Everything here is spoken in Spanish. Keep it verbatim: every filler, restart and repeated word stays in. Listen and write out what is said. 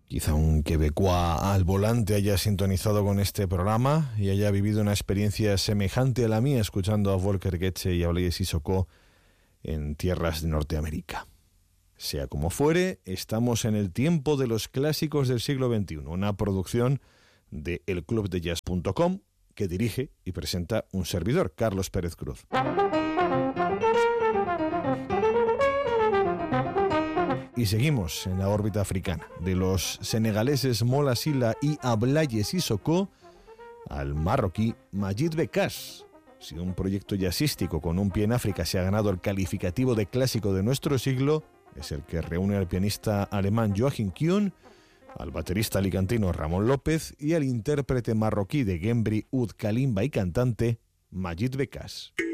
Quizá un quebecois al volante haya sintonizado con este programa y haya vivido una experiencia semejante a la mía escuchando a Volker Goethe y a Blaise Sissoko en tierras de Norteamérica. Sea como fuere, estamos en el tiempo de los clásicos del siglo veintiuno, una producción de el club de jazz punto com que dirige y presenta un servidor, Carlos Pérez Cruz. Y seguimos en la órbita africana, de los senegaleses Mola Sila y Ablaye Sissoko al marroquí Majid Bekas. Si un proyecto jazzístico con un pie en África se ha ganado el calificativo de clásico de nuestro siglo, es el que reúne al pianista alemán Joachim Kuhn, al baterista alicantino Ramón López y al intérprete marroquí de Gembri, Oud, Kalimba y cantante Majid Bekas.